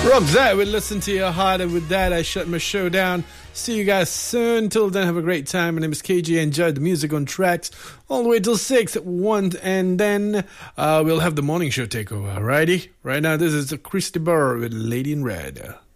Rock that, we listen to your heart, and with that, I shut my show down. See you guys soon. Till then, have a great time. My name is KG. Enjoy the music on tracks all the way till 6 at 1, and then we'll have the morning show take over. Alrighty? Right now, this is Christy Burr with Lady in Red.